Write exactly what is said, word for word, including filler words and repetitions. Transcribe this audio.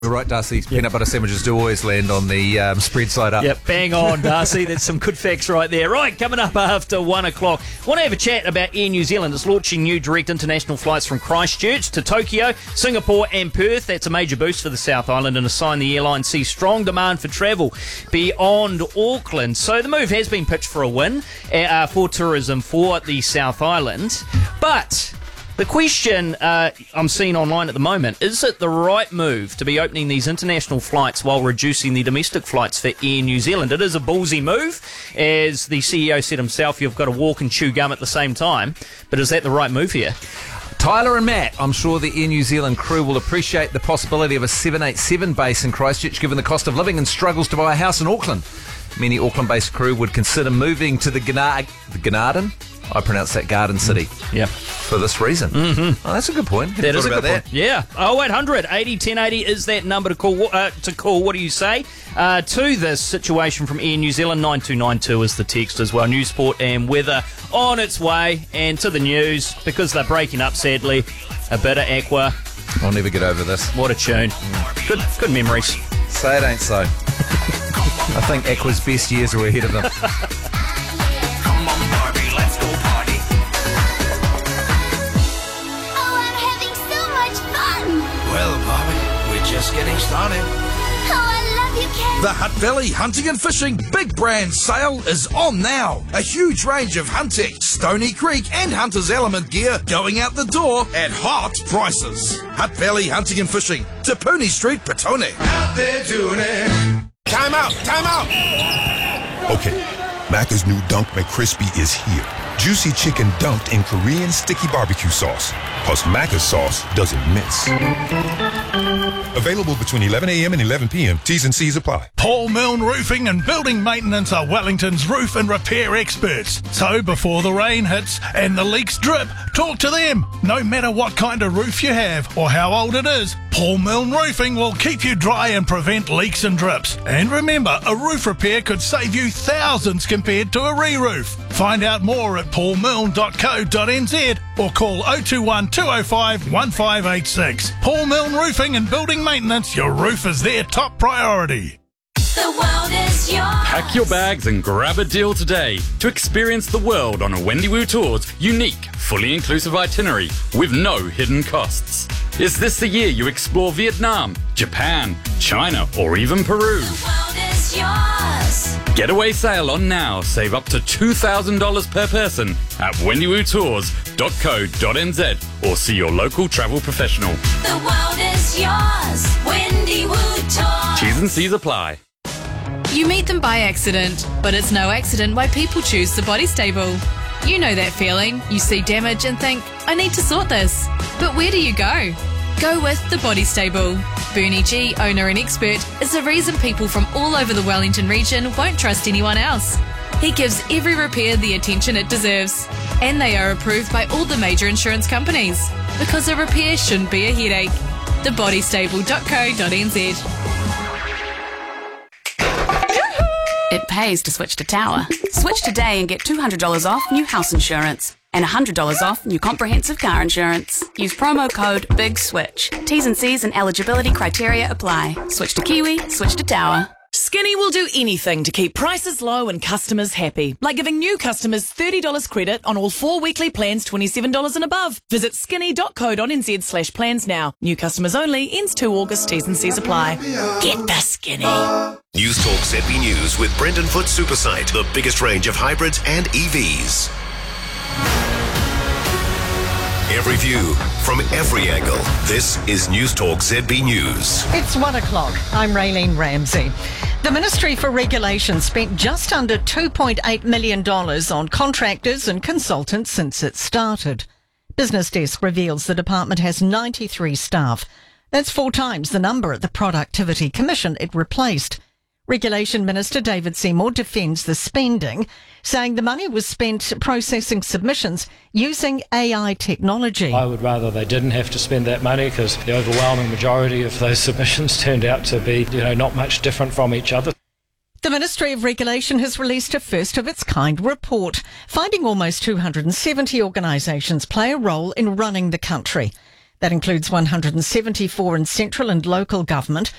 You're right, Darcy. Yep. Peanut butter sandwiches do always land on the um, spread side up. Yep, bang on, Darcy. That's some good facts right there. Right, coming up after one o'clock. Want to have a chat about Air New Zealand. It's launching new direct international flights from Christchurch to Tokyo, Singapore and Perth. That's a major boost for the South Island, and a sign the airline sees strong demand for travel beyond Auckland. So the move has been pitched for a win uh, for tourism for the South Island. But the question uh, I'm seeing online at the moment, is it the right move to be opening these international flights while reducing the domestic flights for Air New Zealand? It is a ballsy move. As the C E O said himself, you've got to walk and chew gum at the same time. But is that the right move here? Tyler and Matt, I'm sure the Air New Zealand crew will appreciate the possibility of a seven eighty-seven base in Christchurch given the cost of living and struggles to buy a house in Auckland. Many Auckland-based crew would consider moving to the Gana- the Ganaden. I pronounce that Garden City. Yeah. For this reason. Mm-hmm. Oh, that's a good point. That is a good that. point. Yeah. oh eight hundred eighty ten eighty is that number to call. Uh, to call. What do you say uh, to this situation from Air New Zealand? nine two nine two is the text as well. News, sport and weather on its way. And to the news, because they're breaking up, sadly, a bit of Aqua. I'll never get over this. What a tune. Mm. Good, good memories. Say it ain't so. I think Aqua's best years are ahead of them. Just getting started. Oh, I love you, Ken. The Hutt Valley Hunting and Fishing Big Brand Sale is on now. A huge range of hunting, Stony Creek and Hunter's Element gear going out the door at hot prices. Hutt Valley Hunting and Fishing, Te Puni Street, Petone. Out there doing it. Time out, time out. Okay, Macca's new Dunk McCrispy is here. Juicy chicken dunked in Korean sticky barbecue sauce. Plus Macca's sauce doesn't miss. Available between eleven a.m. and eleven p.m. T's and C's apply. Paul Milne Roofing and Building Maintenance are Wellington's roof and repair experts. So before the rain hits and the leaks drip, talk to them. No matter what kind of roof you have or how old it is, Paul Milne Roofing will keep you dry and prevent leaks and drips. And remember, a roof repair could save you thousands compared to a re-roof. Find out more at paul milne dot co dot n z or call oh two one, two oh five, one five eight six. Paul Milne Roofing and Building Maintenance, your roof is their top priority. The world is yours. Pack your bags and grab a deal today to experience the world on a Wendiwoo Tours unique, fully inclusive itinerary with no hidden costs. Is this the year you explore Vietnam, Japan, China, or even Peru? The world is yours. Getaway sale on now. Save up to two thousand dollars per person at wendiwoo tours dot co dot n z or see your local travel professional. The world is yours. Wendiwoo Tours. T's and C's apply. You meet them by accident, but it's no accident why people choose the Body Stable. You know that feeling. You see damage and think, I need to sort this. But where do you go? Go with the Body Stable. Bernie G, owner and expert, is the reason people from all over the Wellington region won't trust anyone else. He gives every repair the attention it deserves. And they are approved by all the major insurance companies. Because a repair shouldn't be a headache. the body stable dot co dot n z. It pays to switch to Tower. Switch today and get two hundred dollars off new house insurance and one hundred dollars off new comprehensive car insurance. Use promo code BIGSWITCH. T's and C's and eligibility criteria apply. Switch to Kiwi, switch to Tower. Skinny will do anything to keep prices low and customers happy, like giving new customers thirty dollars credit on all four weekly plans twenty-seven dollars and above. Visit skinny dot co dot n z slash plans now. New customers only, ends two August, T's and C's apply. Get the Skinny. News Talk Z B News with Brendan Foot Supersite, the biggest range of hybrids and E Vs. Every view, from every angle. This is News Talk Z B News. It's one o'clock. I'm Raylene Ramsey. The Ministry for Regulation spent just under two point eight million dollars on contractors and consultants since it started. Business Desk reveals the department has ninety-three staff. That's four times the number at the Productivity Commission it replaced. Regulation Minister David Seymour defends the spending, saying the money was spent processing submissions using A I technology. I would rather they didn't have to spend that money because the overwhelming majority of those submissions turned out to be, you know, not much different from each other. The Ministry of Regulation has released a first-of-its-kind report, finding almost two hundred seventy organisations play a role in running the country. That includes one hundred seventy-four in central and local government,